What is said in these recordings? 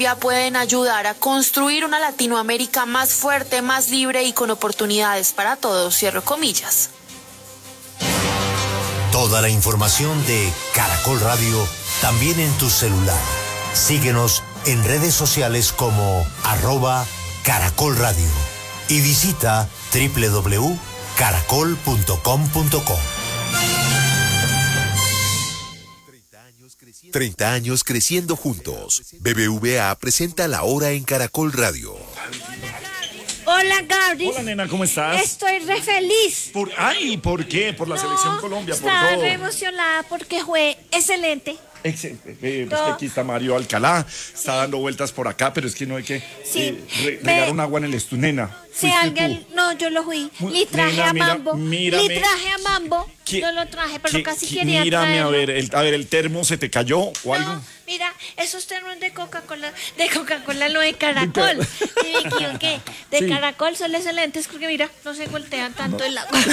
pueden ayudar a construir una Latinoamérica más fuerte, más libre y con oportunidades para todos, cierro comillas. Toda la información de Caracol Radio también en tu celular. Síguenos en redes sociales como @Caracol Radio y visita www.caracol.com.co. 30 años creciendo juntos. BBVA presenta La Hora en Caracol Radio. Hola, Gabri. Hola, nena, ¿cómo estás? Estoy re feliz. ¿Por qué? Por la selección Colombia, por estaba todo. re emocionada porque fue excelente. Excelente. Pues que aquí está Mario Alcalá, está dando vueltas por acá, pero es que no hay que regar un agua en el estudio, nena. Si alguien, no, yo lo fui. Le traje Nena, a Mambo. mírame. Le traje a Mambo. Yo lo traje, pero casi quería Mírame, traerlo. a ver, el termo se te cayó o algo. No, mira, esos termos de Coca-Cola, no de Caracol. Sí, me equivoqué. De Caracol son excelentes porque mira, no se voltean tanto el agua.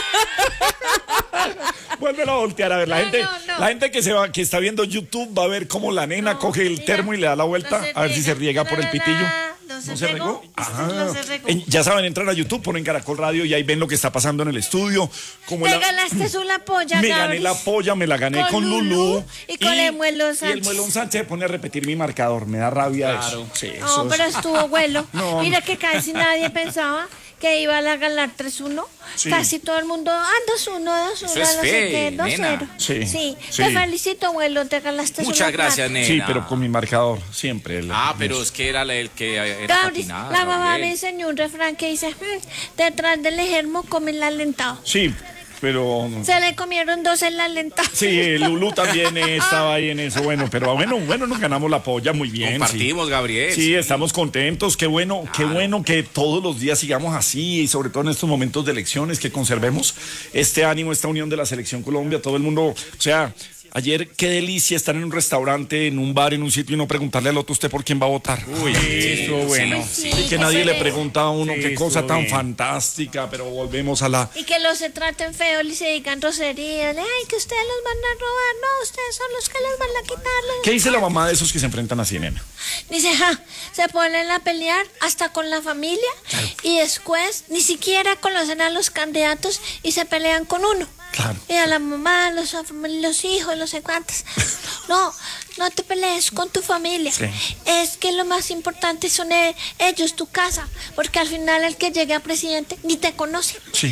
Vuélvelo a voltear, a ver, la gente que está viendo YouTube va a ver cómo la nena coge el termo y le da la vuelta, a ver si se riega por el pitillo. ¿No se regó? No se regó. Ya saben, entran a YouTube, ponen Caracol Radio y ahí ven lo que está pasando en el estudio. Te ganaste la polla, Me Gabris. gané la polla, me la gané con Lulú. Y con el Muelón Sánchez. Y el Muelón Sánchez pone a repetir mi marcador, me da rabia eso. Sí, eso No, pero estuvo bueno. No. Mira que casi nadie pensaba que iba a ganar 3-1. Sí. Casi todo el mundo, 2-1, 2-1, Eso es no sé qué, 2-0. nena. Sí. Te felicito, abuelo, te ganaste Muchas gracias, nena. Sí, pero con mi marcador, siempre. Pero es que era el que era Gabris, patinada, la mamá Gabriel. me enseñó un refrán que dice, detrás del ejermo come el alentado. Sí, pero... Se le comieron 2 el alentado. Sí, Lulú también estaba ahí en eso, bueno, pero bueno, nos ganamos la polla muy bien. Compartimos, Gabriel. Sí, estamos contentos, qué bueno que todos los días sigamos así y sobre todo en estos momentos de elecciones que conservemos este ánimo, esta unión de la Selección Colombia, todo el mundo, o sea... Ayer, qué delicia estar en un restaurante, en un bar, en un sitio y no preguntarle al otro usted por quién va a votar. Uy, estuvo bueno. Sí, Y que que nadie se le ve. pregunta a uno qué cosa tan bien. fantástica, pero volvemos a la... Y que los se traten feo y se digan roserías. Ay, que ustedes los van a robar. No, ustedes son los que les van a quitar. ¿Qué dice la mamá de esos que se enfrentan así, nena? Dice, se ponen a pelear hasta con la familia y después ni siquiera conocen a los candidatos y se pelean con uno. Claro. Y a la mamá, los hijos, no sé cuántos. No te pelees con tu familia. Sí. Es que lo más importante son ellos, tu casa. Porque al final el que llegue a presidente ni te conoce. Sí.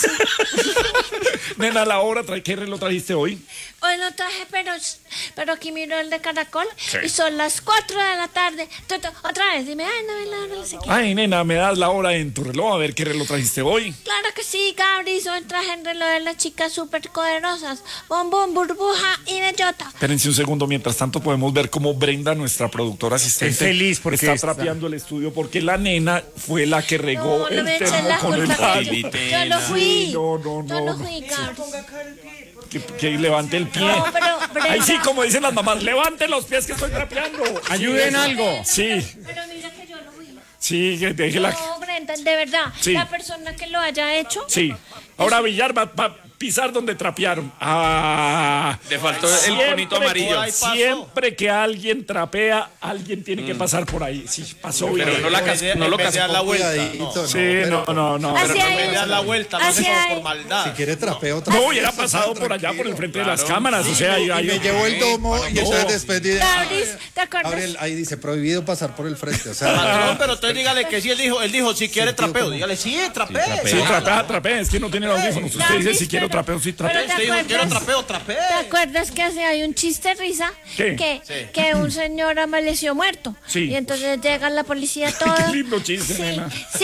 Nena, la hora, ¿qué reloj trajiste hoy? Hoy lo traje, pero aquí miro el de Caracol y son las 4 de la tarde. Otra vez, dime, ay, no sé qué. Ay, nena, me das la hora en tu reloj, a ver qué reloj trajiste hoy. Claro que sí, Gabri, hoy traje el reloj de las chicas súper poderosas. Bombón, burbuja y bellota. Espérense un segundo, mientras tanto podemos ver cómo Brenda, nuestra productora asistente, Es feliz porque está está- trapeando el estudio porque la nena fue la que regó No el me echen termo la con el culpa. baño. Yo no fui. No. Yo no fui, Gabri. Que levante el pie. No, pero Brenda. Ay, sí, como dicen las mamás, levanten los pies que estoy trapeando. Ayuden algo. Sí, Pero mira que yo no fui. sí, que déjela. No, Brenda, de verdad. Sí. La persona que lo haya hecho. Sí. Ahora Villar va a pisar donde trapearon. Le faltó el bonito amarillo. Siempre que alguien trapea, alguien tiene que pasar por ahí. Sí, pasó Pero bien. no lo casó. la vuelta. Sí, no. Así hay. Me dan la vuelta, no Así hacemos hay. por maldad. Si quiere trapeo otra No vez. hubiera pasado por allá, por el frente de las cámaras. O sea, Y me llevó el domo y entonces después dice, Gabri, ¿te acuerdas? Gabriel, ahí dice prohibido pasar por el frente. O sea, Patrón, pero usted dígale que sí, él dijo si quiere trapeo. Dígale, sí, trapeo. sí, trapea, es que no tiene audífonos. Usted dice si quiero trapeo, sí trapeo. Usted dijo, quiero trapeo, trapeo. ¿Te acuerdas que hay un chiste risa? ¿Qué? Que un señor amaneció muerto. Sí. Y entonces llega la policía todo. Qué lindo chiste, Sí, nena. sí.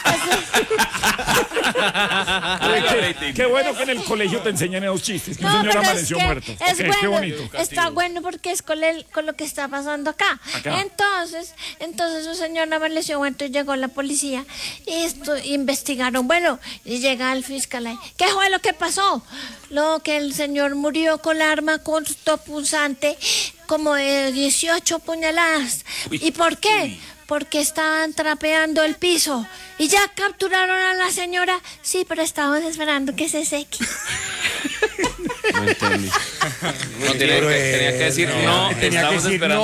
Qué bueno que en el colegio te enseñan esos chistes. Que un señor pero amaneció es que muerto. es Ok, qué bueno, bonito. está bueno porque es con lo que está pasando acá. Entonces un señor amaneció muerto y llegó la policía y investigaron. Bueno, y llega el fiscal ahí. ¿Qué fue lo que pasó? Lo que el señor murió con arma cortopunzante como de 18 puñaladas. ¿Y por qué? Porque estaban trapeando el piso. ¿Y ya capturaron a la señora? Sí, pero estábamos esperando que se seque. No tenía que decir no, tenía que estamos decir esperando.